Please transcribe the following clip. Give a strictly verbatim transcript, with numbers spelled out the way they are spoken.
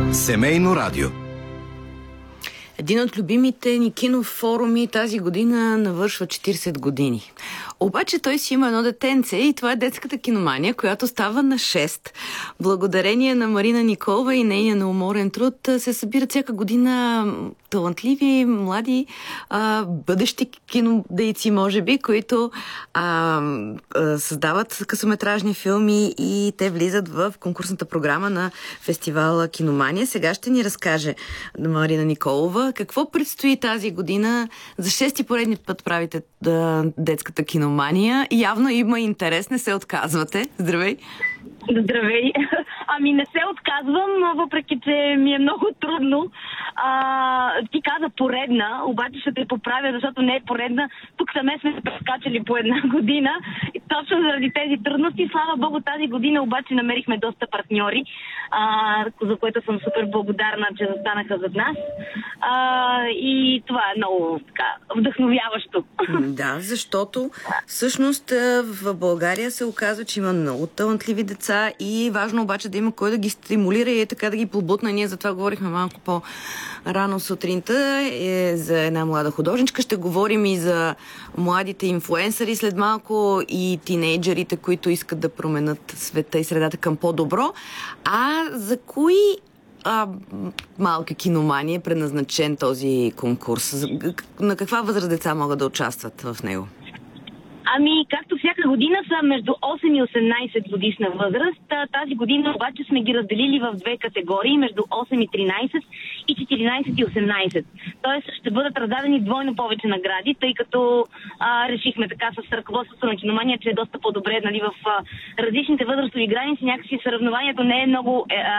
Семейно радио. Един от любимите ни кинофоруми тази година навършва четирийсет години. Обаче той си има едно детенце и това е детската киномания, която става на шест. Благодарение на Марина Николова и нейния неуморен труд се събират всяка година талантливи, млади, а, бъдещи кинодейци, може би, които а, а, създават късометражни филми и те влизат в конкурсната програма на фестивала Киномания. Сега ще ни разкаже Марина Николова какво предстои тази година. За шести поредни път правите да, детската киномания. Явно има интерес, не се отказвате. Здравей! Здравей! Ами не се отказвам, въпреки че ми е много трудно. А, ти каза поредна, обаче ще те поправя, защото не е поредна. Тук саме сме прескачали по една година. И точно заради тези трудности, слава Богу, тази година обаче намерихме доста партньори, а, за което съм супер благодарна, че застанаха зад нас. А, и това е много така вдъхновяващо. Да, защото всъщност в България се оказва, че има много талантливи деца и е важно обаче да има кой да ги стимулира и е така да ги побутна. Ние за това говорихме малко по-рано сутринта е за една млада художничка. Ще говорим и за младите инфлуенсъри след малко и тинейджерите, които искат да променят света и средата към по-добро. А за кои а, малка киномания е предназначен този конкурс? На каква възраст деца могат да участват в него? Ами, както всяка година са между осем и осемнайсет годишна възраст. Тази година обаче сме ги разделили в две категории, между осем и тринайсет и четиринайсет и осемнайсет. Тоест ще бъдат раздадени двойно повече награди, тъй като а, решихме така с ръководството на Киномания, че е доста по-добре, нали, в а, различните възрастови граници някакси съревнованието не е много е,